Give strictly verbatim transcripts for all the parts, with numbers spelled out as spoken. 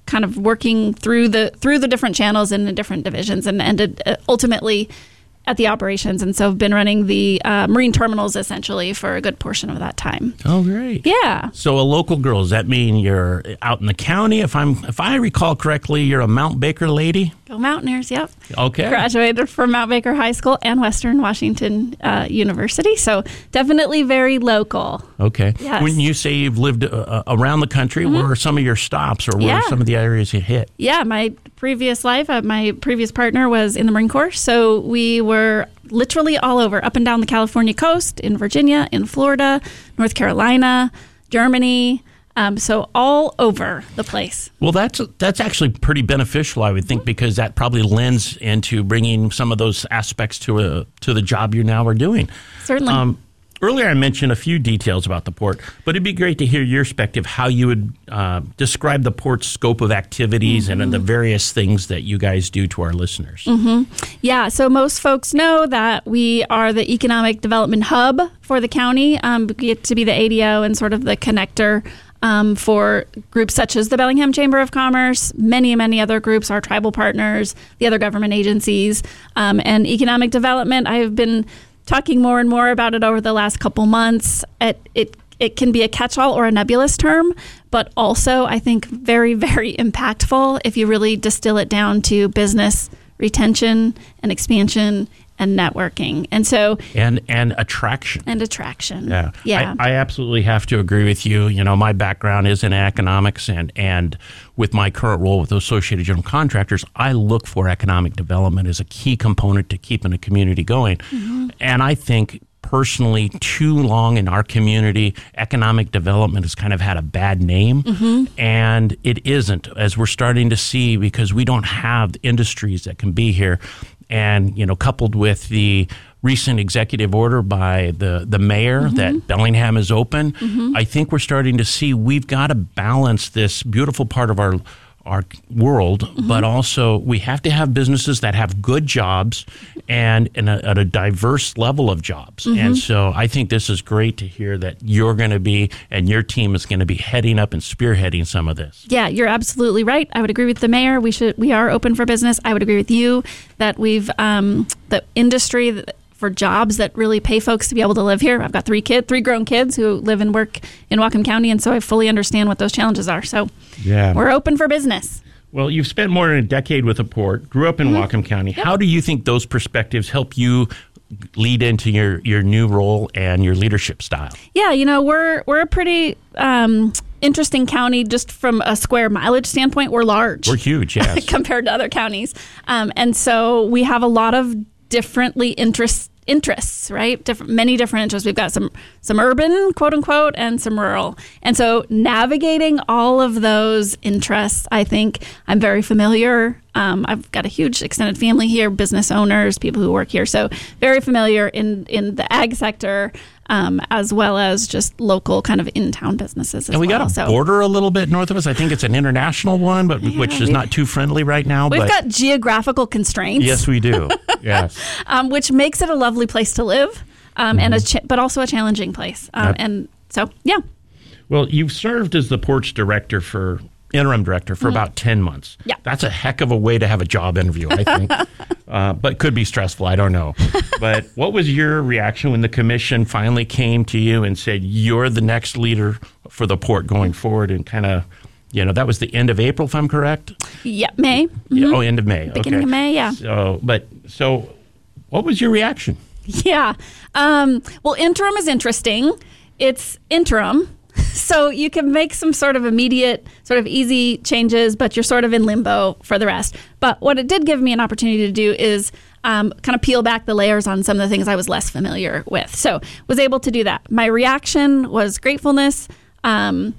kind of working through the through the different channels and the different divisions, and ended uh, ultimately at the operations. And so I've been running the uh, marine terminals essentially for a good portion of that time. Oh, great. Yeah. So a local girl, does that mean you're out in the county? If I'm, if I recall correctly, you're a Mount Baker lady? Go Mountaineers, yep. Okay. Graduated from Mount Baker High School and Western Washington uh, University. So definitely very local. Okay. Yes. When you say you've lived uh, around the country, mm-hmm. where are some of your stops, or where yeah. are some of the areas you hit? Yeah, my previous life, uh, my previous partner was in the Marine Corps. So we were literally all over, up and down the California coast, in Virginia, in Florida, North Carolina, Germany. Um, so all over the place. Well, that's that's actually pretty beneficial, I would think, because that probably lends into bringing some of those aspects to a, to the job you now are doing. Certainly. Um, earlier, I mentioned a few details about the port, but it'd be great to hear your perspective, how you would uh, describe the port's scope of activities mm-hmm. and the various things that you guys do to our listeners. Mm-hmm. Yeah, so most folks know that we are the economic development hub for the county. Um, we get to be the A D O and sort of the connector Um, for groups such as the Bellingham Chamber of Commerce, many, many other groups, our tribal partners, the other government agencies, um, and economic development. I've been talking more and more about it over the last couple months. It, it, it can be a catch-all or a nebulous term, but also I think very, very impactful if you really distill it down to business retention and expansion and networking. And so and and attraction. And attraction. Yeah. Yeah. I, I absolutely have to agree with you. You know, my background is in economics, and, and with my current role with the Associated General Contractors, I look for economic development as a key component to keeping a community going. Mm-hmm. And I think personally, too long in our community, economic development has kind of had a bad name, mm-hmm. and it isn't, as we're starting to see, because we don't have the industries that can be here. And, you know, coupled with the recent executive order by the, the mayor mm-hmm. that Bellingham is open, mm-hmm. I think we're starting to see we've got to balance this beautiful part of our our world, mm-hmm. but also we have to have businesses that have good jobs and, and a, at a diverse level of jobs. Mm-hmm. And so I think this is great to hear that you're going to be, and your team is going to be heading up and spearheading some of this. Yeah, you're absolutely right. I would agree with the mayor. We should, we are open for business. I would agree with you that we've, um, the industry that, for jobs that really pay folks to be able to live here. I've got three kids, three grown kids who live and work in Whatcom County, and so I fully understand what those challenges are. So yeah. we're open for business. Well, you've spent more than a decade with the port, grew up in mm-hmm. Whatcom County. Yep. How do you think those perspectives help you lead into your, your new role and your leadership style? Yeah, you know, we're we're a pretty um, interesting county just from a square mileage standpoint. We're large. We're huge, yes. compared to other counties. Um, and so we have a lot of differently interest, interests, right? Different, many different interests. We've got some some urban, quote unquote, and some rural. And so navigating all of those interests, I think I'm very familiar. Um, I've got a huge extended family here, business owners, people who work here. So very familiar in, in the ag sector, um, as well as just local kind of in-town businesses as And we well. got a so, border a little bit north of us. I think it's an international one, but yeah, which is we, not too friendly right now. We've but got geographical constraints. Yes, we do. Yes. um, which makes it a lovely place to live, um, mm-hmm. and a ch- but also a challenging place. Um, yep. And so, yeah. Well, you've served as the port's director for interim director for mm-hmm. about ten months. Yeah. That's a heck of a way to have a job interview, I think. uh, but could be stressful. I don't know. But what was your reaction when the commission finally came to you and said, you're the next leader for the port going forward, and kind of, you know, that was the end of April, if I'm correct? Yeah, May. Mm-hmm. Yeah, oh, end of May. Beginning okay. of May, yeah. So, but, so what was your reaction? Yeah. Um, well, interim is interesting. It's interim. So you can make some sort of immediate, sort of easy changes, but you're sort of in limbo for the rest. But what it did give me an opportunity to do is um, kind of peel back the layers on some of the things I was less familiar with. So was able to do that. My reaction was gratefulness. Um,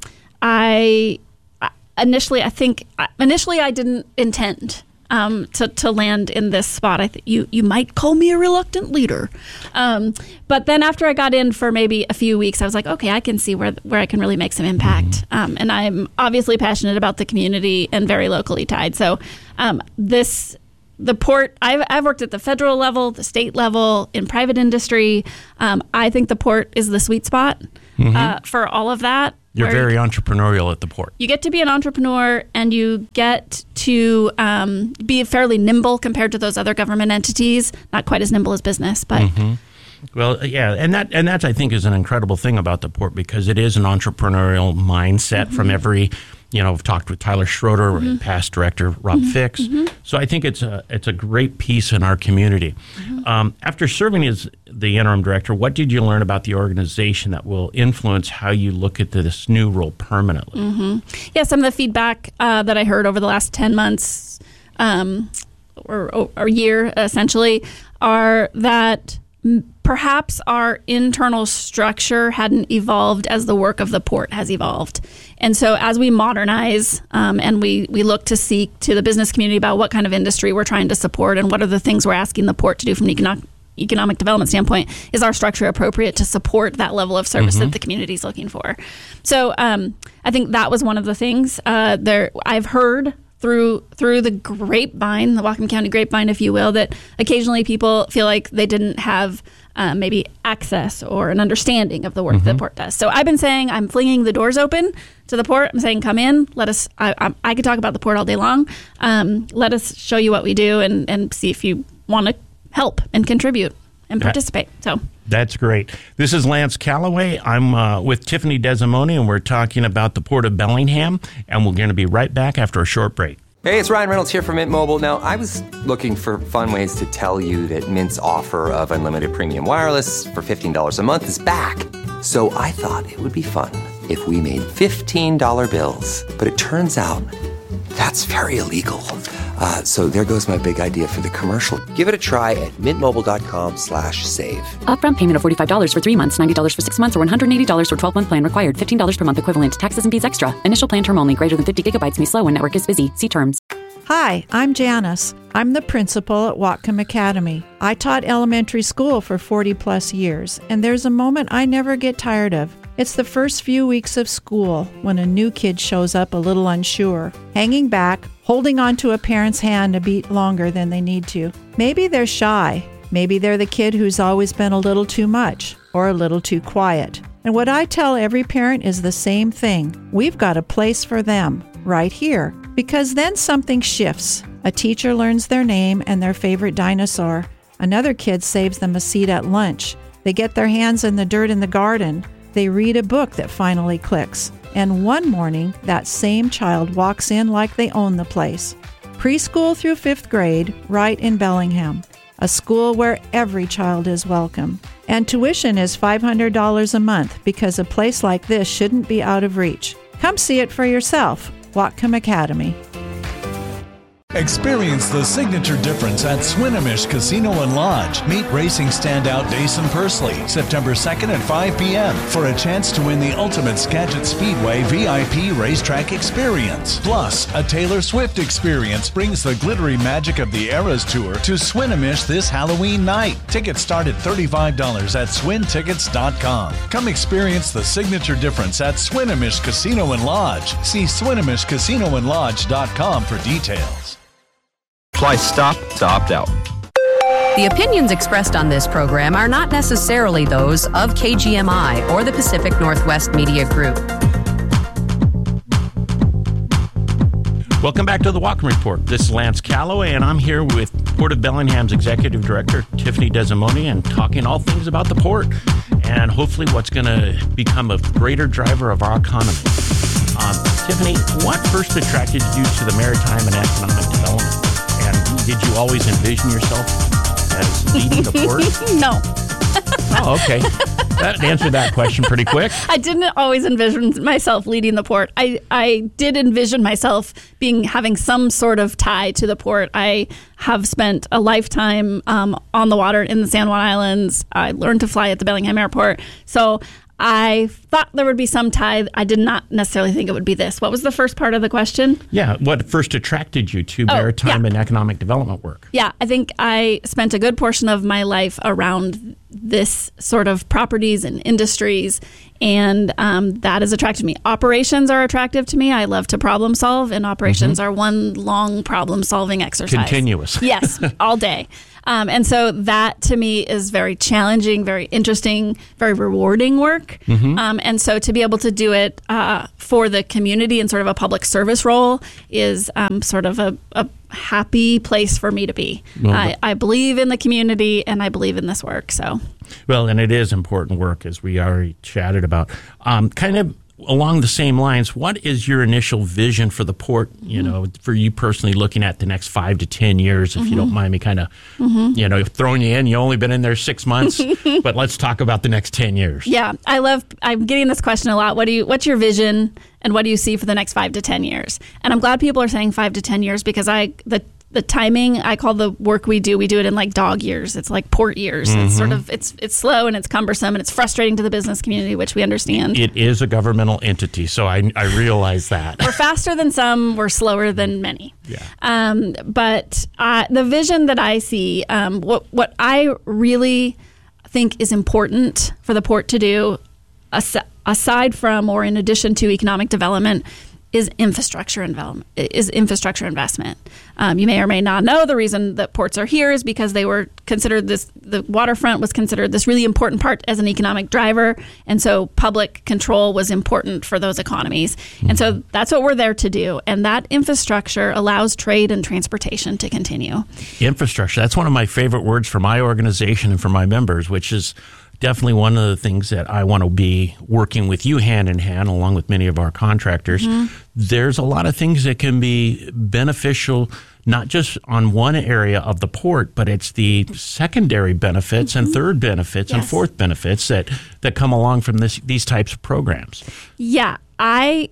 I initially, I think, initially I didn't intend Um, to, to land in this spot. I think you you might call me a reluctant leader. Um, but then after I got in for maybe a few weeks, I was like, okay, I can see where where I can really make some impact. Um, and I'm obviously passionate about the community and very locally tied. So um, this, the port, I've, I've worked at the federal level, the state level, in private industry. Um, I think the port is the sweet spot. Mm-hmm. uh, for all of that. You're very entrepreneurial at the port. You get to be an entrepreneur, and you get to um, be fairly nimble compared to those other government entities. Not quite as nimble as business, but... Mm-hmm. Well, yeah, and that and that I think is an incredible thing about the port, because it is an entrepreneurial mindset mm-hmm. from every, you know, I've talked with Tyler Schroeder, mm-hmm. past director Rob mm-hmm. Fix. Mm-hmm. So I think it's a it's a great piece in our community. Mm-hmm. Um, after serving as the interim director, what did you learn about the organization that will influence how you look at this new role permanently? Mm-hmm. Yeah, some of the feedback uh, that I heard over the last ten months um, or, or, or year, essentially, are that perhaps our internal structure hadn't evolved as the work of the port has evolved. And so as we modernize um, and we, we look to seek to the business community about what kind of industry we're trying to support and what are the things we're asking the port to do from an economic, economic development standpoint, is our structure appropriate to support that level of service mm-hmm. that the community is looking for? So um, I think that was one of the things uh, there I've heard through through the grapevine, the Whatcom County grapevine, if you will, that occasionally people feel like they didn't have um, maybe access or an understanding of the work mm-hmm. that the port does. So I've been saying I'm flinging the doors open to the port. I'm saying, come in, let us, I, I, I could talk about the port all day long. Um, let us show you what we do and, and see if you want to help and contribute and participate. So that's great. This is Lance Calloway. I'm uh, with Tiffany Desimoni, and we're talking about the Port of Bellingham, and we're going to be right back after a short break. Hey, it's Ryan Reynolds here from Mint Mobile. Now, I was looking for fun ways to tell you that Mint's offer of unlimited premium wireless for fifteen dollars a month is back. So I thought it would be fun if we made fifteen dollar bills. But it turns out that's very illegal. Uh, so there goes my big idea for the commercial. Give it a try at mintmobile.com slash save. Upfront payment of forty-five dollars for three months, ninety dollars for six months, or one hundred eighty dollars for twelve-month plan required. fifteen dollars per month equivalent. Taxes and fees extra. Initial plan term only. Greater than fifty gigabytes may slow when network is busy. See terms. Hi, I'm Janice. I'm the principal at Whatcom Academy. I taught elementary school for forty plus years, and there's a moment I never get tired of. It's the first few weeks of school when a new kid shows up a little unsure, hanging back, holding on to a parent's hand a beat longer than they need to. Maybe they're shy. Maybe they're the kid who's always been a little too much or a little too quiet. And what I tell every parent is the same thing. We've got a place for them right here, because then something shifts. A teacher learns their name and their favorite dinosaur. Another kid saves them a seat at lunch. They get their hands in the dirt in the garden. They read a book that finally clicks. And one morning, that same child walks in like they own the place. Preschool through fifth grade, right in Bellingham. A school where every child is welcome. And tuition is five hundred dollars a month, because a place like this shouldn't be out of reach. Come see it for yourself. Whatcom Academy. Experience the signature difference at Swinomish Casino and Lodge. Meet racing standout Dason Pursley September second at five p.m. for a chance to win the ultimate Skagit Speedway V I P racetrack experience. Plus, a Taylor Swift experience brings the glittery magic of the Eras Tour to Swinomish this Halloween night. Tickets start at thirty-five dollars at swin tickets dot com. Come experience the signature difference at Swinomish Casino and Lodge. See swinomish casino and lodge dot com for details. Apply stop to opt out. The opinions expressed on this program are not necessarily those of K G M I or the Pacific Northwest Media Group. Welcome back to the Whatcom Report. This is Lance Calloway, and I'm here with Port of Bellingham's Executive Director, Tiffany Desimoni, and talking all things about the port and hopefully what's going to become a greater driver of our economy. Um, Tiffany, what first attracted you to the maritime and economic development? And did you always envision yourself as leading the port? No. Oh, okay. That answered that question pretty quick. I didn't always envision myself leading the port. I, I did envision myself being having some sort of tie to the port. I have spent a lifetime um, on the water in the San Juan Islands. I learned to fly at the Bellingham Airport. So I thought there would be some tie. I did not necessarily think it would be this. What was the first part of the question? Yeah, what first attracted you to oh, maritime yeah. and economic development work? Yeah, I think I spent a good portion of my life around this sort of properties and industries, and um, that is attractive to me. Operations are attractive to me. I love to problem solve, and operations mm-hmm. are one long problem solving exercise. Continuous. Yes, all day. Um, and so that to me is very challenging, very interesting, very rewarding work. Mm-hmm. Um, and so to be able to do it uh, for the community in sort of a public service role is um, sort of a, a happy place for me to be. Well, I, I believe in the community and I believe in this work. So, well, and it is important work, as we already chatted about. Um, kind of along the same lines, what is your initial vision for the port, you mm-hmm. know, for you personally looking at the next five to ten years, if mm-hmm. you don't mind me kind of, mm-hmm. you know, throwing you in? You've only been in there six months, but let's talk about the next ten years. Yeah, I love, I'm getting this question a lot. What do you, what's your vision and what do you see for the next five to ten years? And I'm glad people are saying five to ten years because I, the, the timing, I call the work we do, we do it in like dog years. It's like port years. Mm-hmm. It's sort of, it's it's slow and it's cumbersome and it's frustrating to the business community, which we understand. It is a governmental entity, so I, I realize that. We're faster than some, we're slower than many. Yeah. Um, but uh, the vision that I see, um, what what I really think is important for the port to do, as, aside from or in addition to economic development, is infrastructure development, is infrastructure investment. Um, you may or may not know the reason that ports are here is because they were considered this, the waterfront was considered this really important part as an economic driver. And so public control was important for those economies. Mm-hmm. And so that's what we're there to do. And that infrastructure allows trade and transportation to continue. Infrastructure, that's one of my favorite words for my organization and for my members, which is definitely one of the things that I want to be working with you hand in hand, along with many of our contractors. Mm-hmm. There's a lot of things that can be beneficial, not just on one area of the port, but it's the secondary benefits mm-hmm. and third benefits yes. and fourth benefits that, that come along from this these types of programs. Yeah, I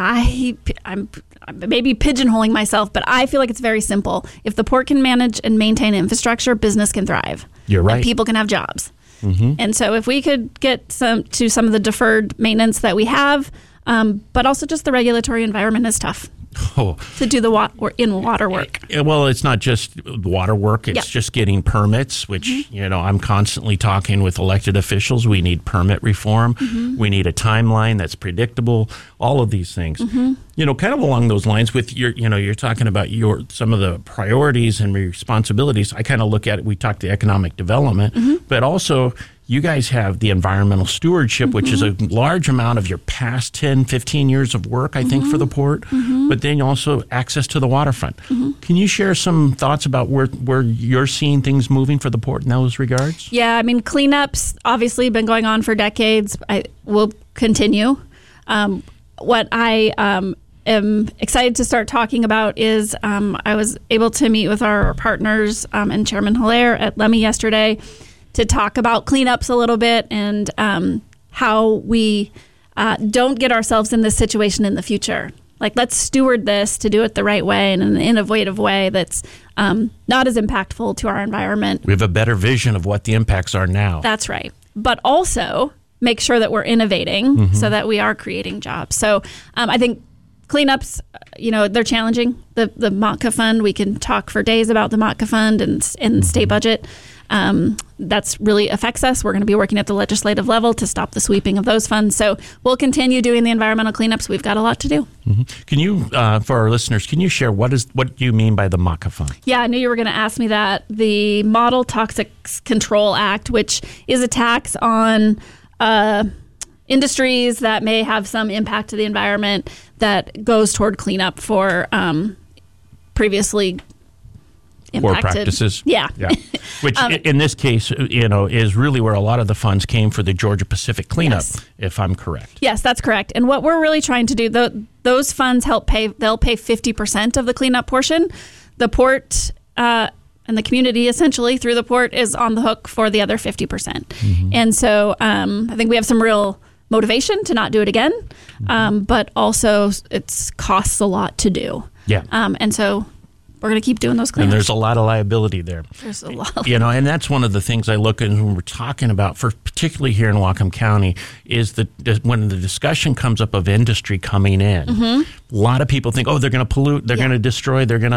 I I'm maybe pigeonholing myself, but I feel like it's very simple. If the port can manage and maintain infrastructure, business can thrive. You're right. And people can have jobs. Mm-hmm. And so if we could get some to some of the deferred maintenance that we have, um, but also just the regulatory environment is tough. Oh. To do the wa- or in water work. Well, it's not just water work. It's yep. just getting permits, which, mm-hmm. you know, I'm constantly talking with elected officials. We need permit reform. Mm-hmm. We need a timeline that's predictable, all of these things. Mm-hmm. You know, kind of along those lines with your, you know, you're talking about your some of the priorities and responsibilities. I kind of look at it, we talked the economic development, mm-hmm. but also you guys have the environmental stewardship, mm-hmm. which is a large amount of your past ten, fifteen years of work, I mm-hmm. think, for the port, mm-hmm. but then also access to the waterfront. Mm-hmm. Can you share some thoughts about where, where you're seeing things moving for the port in those regards? Yeah, I mean, cleanups obviously been going on for decades. I will continue. Um, what I um, am excited to start talking about is um, I was able to meet with our partners um, and Chairman Hilaire at Lemmy yesterday to talk about cleanups a little bit and um, how we uh, don't get ourselves in this situation in the future. Like, let's steward this to do it the right way and in an innovative way that's um, not as impactful to our environment. We have a better vision of what the impacts are now. That's right. But also make sure that we're innovating mm-hmm. so that we are creating jobs. So um, I think cleanups, you know, they're challenging. The the M O T C A fund, we can talk for days about the M O T C A fund and, and mm-hmm. state budget. Um, that's really affects us. We're going to be working at the legislative level to stop the sweeping of those funds. So we'll continue doing the environmental cleanups. We've got a lot to do. Mm-hmm. Can you, uh, for our listeners, can you share what is what do you mean by the M O T C A fund? Yeah, I knew you were going to ask me that. The Model Toxics Control Act, which is a tax on uh, industries that may have some impact to the environment, that goes toward cleanup for um, previously impacted. Poor practices. Yeah. yeah. Which um, in this case, you know, is really where a lot of the funds came for the Georgia Pacific cleanup, yes. if I'm correct. Yes, that's correct. And what we're really trying to do, the, those funds help pay, they'll pay fifty percent of the cleanup portion. The port uh, and the community, essentially, through the port, is on the hook for the other fifty percent. Mm-hmm. And so um, I think we have some real motivation to not do it again, mm-hmm. um, but also it costs a lot to do. Yeah. Um, and so we're going to keep doing those cleanups. And there's a lot of liability there. There's a lot. You know, and that's one of the things I look at when we're talking about, for particularly here in Whatcom County, is that when the discussion comes up of industry coming in, mm-hmm. a lot of people think, oh, they're going to pollute, they're yeah. going to destroy, they're going to, mm-hmm.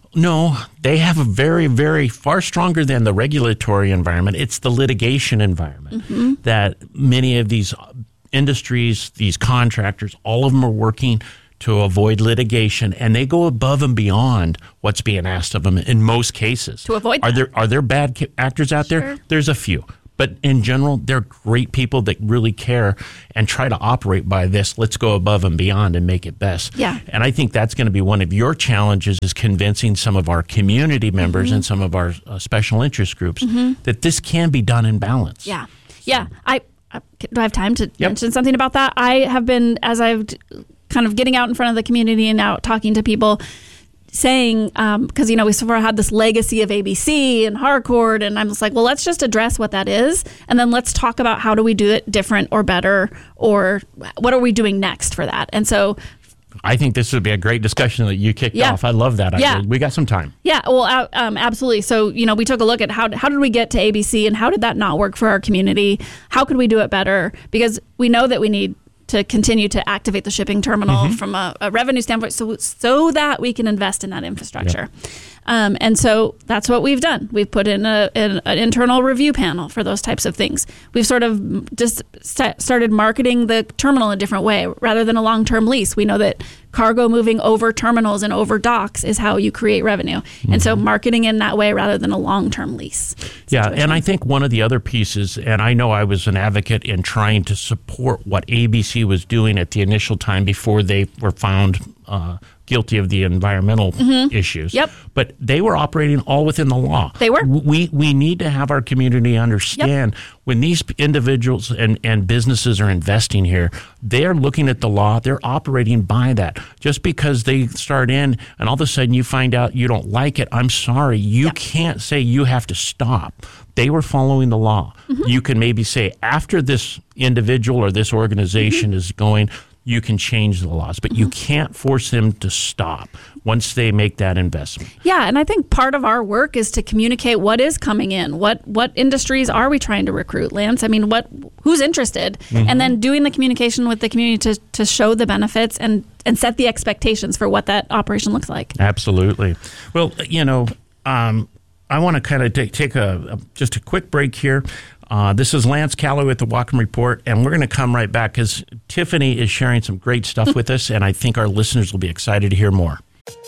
No, they have a very, very far stronger than the regulatory environment. It's the litigation environment mm-hmm. that many of these industries, these contractors, all of them are working to avoid litigation, and they go above and beyond what's being asked of them in most cases. To avoid are that. there are there bad actors out Sure. there? There's a few. But in general, they're great people that really care and try to operate by this. Let's go above and beyond and make it best. Yeah. And I think that's going to be one of your challenges, is convincing some of our community members mm-hmm. and some of our uh, special interest groups mm-hmm. that this can be done in balance. Yeah. Yeah. I, I do I have time to Yep. mention something about that? I have been, as I've kind of getting out in front of the community and out talking to people, saying, because, um, you know, we so far had this legacy of A B C and Harcourt, and I'm just like, well, let's just address what that is, and then let's talk about how do we do it different or better, or what are we doing next for that. And so I think this would be a great discussion that you kicked Yeah. off. I love that. Yeah. I, we got some time. Yeah, well, uh, um, absolutely. So, you know, we took a look at how how did we get to A B C, and how did that not work for our community? How could we do it better? Because we know that we need to continue to activate the shipping terminal mm-hmm. from a, a revenue standpoint, so so that we can invest in that infrastructure. Yep. Um, and so that's what we've done. We've put in a, an, an internal review panel for those types of things. We've sort of just st- started marketing the terminal a different way rather than a long-term lease. We know that cargo moving over terminals and over docks is how you create revenue. Mm-hmm. And so marketing in that way rather than a long-term lease situation. Yeah, and I think one of the other pieces, and I know I was an advocate in trying to support what A B C was doing at the initial time before they were found uh, guilty of the environmental mm-hmm. issues. Yep. But they were operating all within the law. They were. We we need to have our community understand yep. when these individuals and, and businesses are investing here, they're looking at the law, they're operating by that. Just because they start in and all of a sudden you find out you don't like it, I'm sorry, you yep. can't say you have to stop. They were following the law. Mm-hmm. You can maybe say after this individual or this organization mm-hmm. is going, you can change the laws, but mm-hmm. you can't force them to stop once they make that investment. Yeah, and I think part of our work is to communicate what is coming in. What what industries are we trying to recruit, Lance? I mean, what who's interested? Mm-hmm. And then doing the communication with the community to, to show the benefits and, and set the expectations for what that operation looks like. Absolutely. Well, you know, um, I want to kind of take, take a, a just a quick break here. Uh, this is Lance Calloway with the Whatcom Report, and we're going to come right back because Tiffany is sharing some great stuff with us, and I think our listeners will be excited to hear more.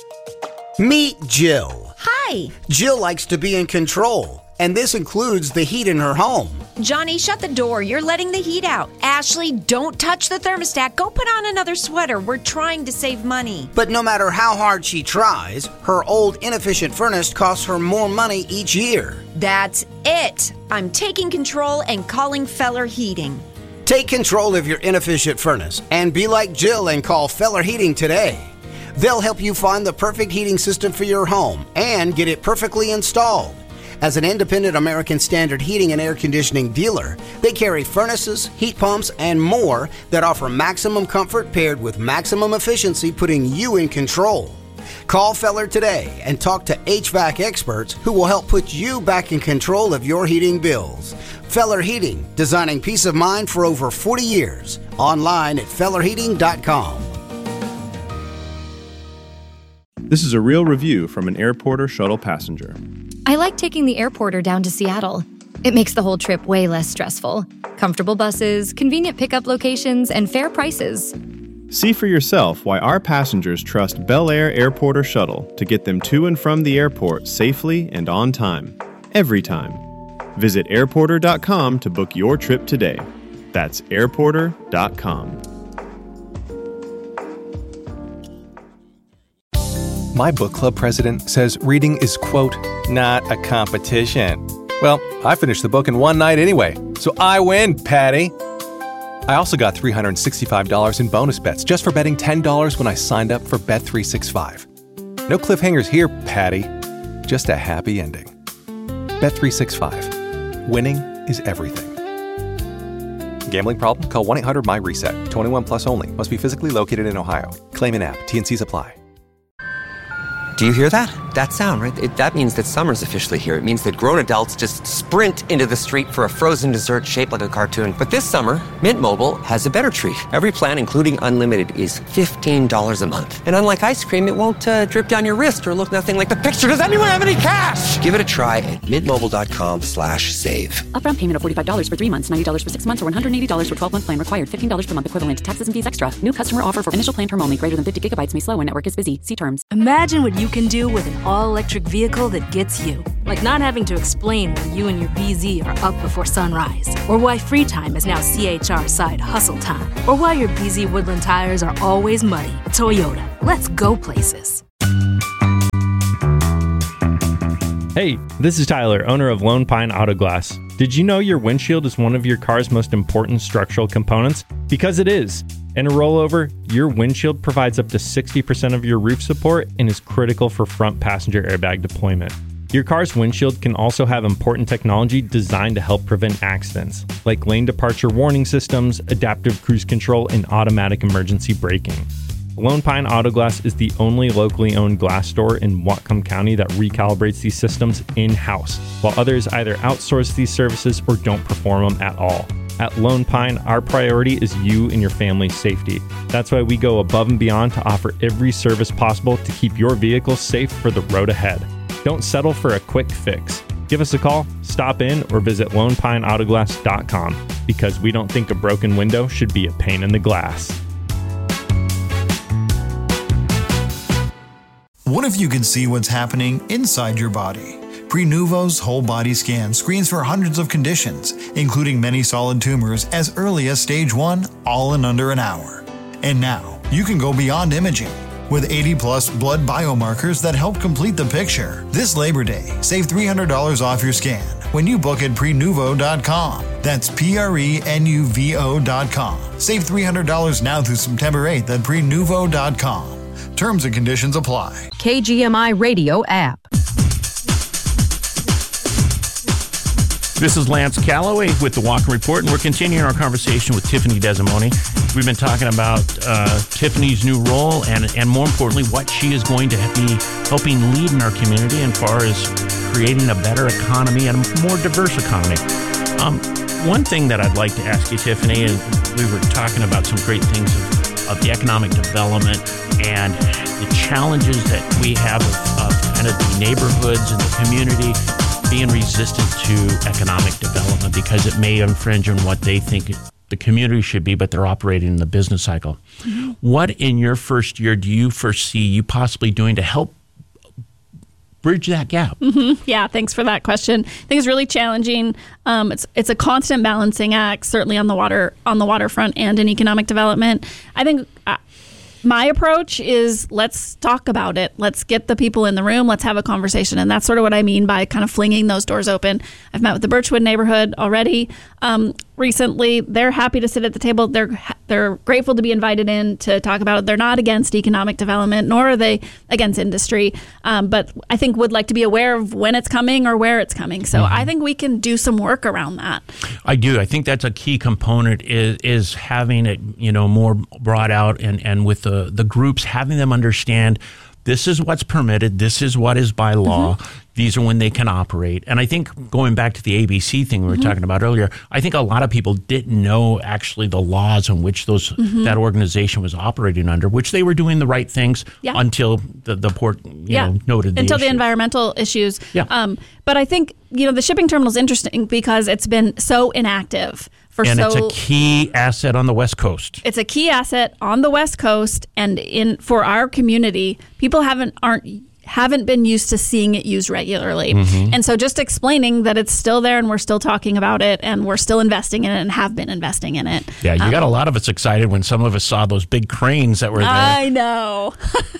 Meet Jill. Hi. Jill likes to be in control, and this includes the heat in her home. Johnny, shut the door. You're letting the heat out. Ashley, don't touch the thermostat. Go put on another sweater. We're trying to save money. But no matter how hard she tries, her old inefficient furnace costs her more money each year. That's it. I'm taking control and calling Feller Heating. Take control of your inefficient furnace and be like Jill and call Feller Heating today. They'll help you find the perfect heating system for your home and get it perfectly installed. As an independent American Standard heating and air conditioning dealer, they carry furnaces, heat pumps, and more that offer maximum comfort paired with maximum efficiency, putting you in control. Call Feller today and talk to H V A C experts who will help put you back in control of your heating bills. Feller Heating, designing peace of mind for over forty years. Online at feller heating dot com. This is a real review from an Airporter shuttle passenger. I like taking the Airporter down to Seattle. It makes the whole trip way less stressful. Comfortable buses, convenient pickup locations, and fair prices. See for yourself why our passengers trust Bel Air Airporter Shuttle to get them to and from the airport safely and on time, every time. Visit airporter dot com to book your trip today. That's airporter dot com. My book club president says reading is, quote, not a competition. Well, I finished the book in one night anyway, so I win, Patty. I also got three hundred sixty-five dollars in bonus bets just for betting ten dollars when I signed up for Bet three sixty-five. No cliffhangers here, Patty. Just a happy ending. Bet three sixty-five. Winning is everything. Gambling problem? Call one eight hundred my reset. twenty-one plus only. Must be physically located in Ohio. Claim in app. T and C's apply. Do you hear that? That sound, right? It, that means that summer's officially here. It means that grown adults just sprint into the street for a frozen dessert shaped like a cartoon. But this summer, Mint Mobile has a better treat. Every plan, including unlimited, is fifteen dollars a month. And unlike ice cream, it won't uh, drip down your wrist or look nothing like the picture. Does anyone have any cash? Give it a try at mintmobile.com slash save. Upfront payment of forty-five dollars for three months, ninety dollars for six months, or one hundred eighty dollars for twelve-month plan required. fifteen dollars per month equivalent. Taxes and fees extra. New customer offer for initial plan term only. Greater than fifty gigabytes may slow when network is busy. See terms. Imagine what you can do with an all-electric vehicle that gets you. Like not having to explain why you and your B Z are up before sunrise. Or why free time is now C H R side hustle time. Or why your B Z Woodland tires are always muddy. Toyota. Let's go places. Hey, this is Tyler, owner of Lone Pine Auto Glass. Did you know your windshield is one of your car's most important structural components? Because it is. In a rollover, your windshield provides up to sixty percent of your roof support and is critical for front passenger airbag deployment. Your car's windshield can also have important technology designed to help prevent accidents, like lane departure warning systems, adaptive cruise control, and automatic emergency braking. Lone Pine Auto Glass is the only locally owned glass store in Whatcom County that recalibrates these systems in-house, while others either outsource these services or don't perform them at all. At Lone Pine, our priority is you and your family's safety. That's why we go above and beyond to offer every service possible to keep your vehicle safe for the road ahead. Don't settle for a quick fix. Give us a call, stop in, or visit lone pine auto glass dot com because we don't think a broken window should be a pain in the glass. What if you could see what's happening inside your body? Prenuvo's whole body scan screens for hundreds of conditions, including many solid tumors as early as stage one, all in under an hour. And now, you can go beyond imaging. With eighty plus blood biomarkers that help complete the picture. This Labor Day, save three hundred dollars off your scan when you book at prenuvo dot com. That's P R E N U V O dot com. Save three hundred dollars now through September eighth at prenuvo dot com. Terms and conditions apply. K G M I Radio app. This is Lance Calloway with the Whatcom Report, and we're continuing our conversation with Tiffany Desimone. We've been talking about uh, Tiffany's new role and, and more importantly, what she is going to be helping lead in our community as far as creating a better economy and a more diverse economy. Um, one thing that I'd like to ask you, Tiffany, is we were talking about some great things of, of the economic development and the challenges that we have of, of kind of the neighborhoods and the community being resistant to economic development because it may infringe on what they think the community should be, but they're operating in the business cycle. Mm-hmm. What in your first year do you foresee you possibly doing to help bridge that gap? Mm-hmm. Yeah, thanks for that question. I think it's really challenging. Um, it's it's a constant balancing act, certainly on the water on the waterfront and in economic development. I think uh, my approach is let's talk about it. Let's get the people in the room. Let's have a conversation. And that's sort of what I mean by kind of flinging those doors open. I've met with the Birchwood neighborhood already um, recently. They're happy to sit at the table. They're they're grateful to be invited in to talk about it. They're not against economic development, nor are they against industry. Um, but I think would like to be aware of when it's coming or where it's coming. So mm-hmm. I think we can do some work around that. I do. I think that's a key component is is having it, you know, more brought out and, and with the, the groups, having them understand this is what's permitted. This is what is by law. Mm-hmm. These are when they can operate. And I think going back to the A B C thing we were mm-hmm. talking about earlier, I think a lot of people didn't know actually the laws on which those mm-hmm. that organization was operating under, which they were doing the right things yeah. until the, the port you yeah. know, noted the Until issue. the environmental issues. Yeah. Um, but I think, you know, the shipping terminal is interesting because it's been so inactive. For and so, it's a key asset on the West Coast. It's a key asset on the West Coast, and in for our community, people haven't aren't haven't been used to seeing it used regularly. Mm-hmm. And so just explaining that it's still there and we're still talking about it and we're still investing in it and have been investing in it. Yeah, you um, got a lot of us excited when some of us saw those big cranes that were there. I know.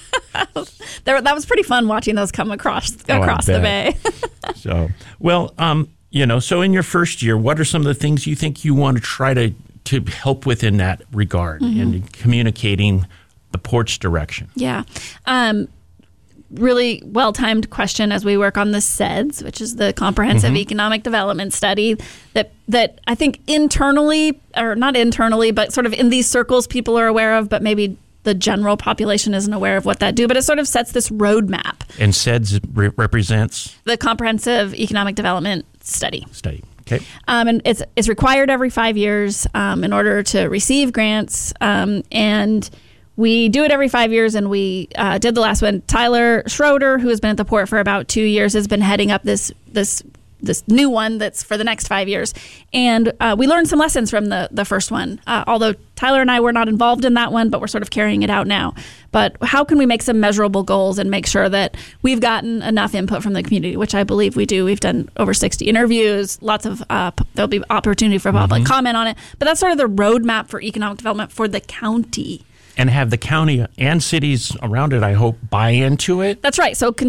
there, that was pretty fun watching those come across across oh, the bay. so, well, um, you know, so in your first year, what are some of the things you think you want to try to, to help with in that regard mm-hmm. in communicating the port's direction? Yeah. Um, really well-timed question as we work on the S E D S, which is the Comprehensive mm-hmm. Economic Development Study that that I think internally, or not internally, but sort of in these circles people are aware of, but maybe the general population isn't aware of what that do, but it sort of sets this roadmap. And C E D S re- represents? The Comprehensive Economic Development Study. Study. Okay. Um, and it's it's required every five years um, in order to receive grants. Um, and we do it every five years, and we uh, did the last one. Tyler Schroeder, who has been at the port for about two years, has been heading up this this this new one that's for the next five years. And uh, we learned some lessons from the, the first one, uh, although Tyler and I were not involved in that one, but we're sort of carrying it out now. But how can we make some measurable goals and make sure that we've gotten enough input from the community, which I believe we do. We've done over sixty interviews, lots of, uh, there'll be opportunity for public Mm-hmm. comment on it. But that's sort of the roadmap for economic development for the county. And have the county and cities around it, I hope, buy into it? That's right. So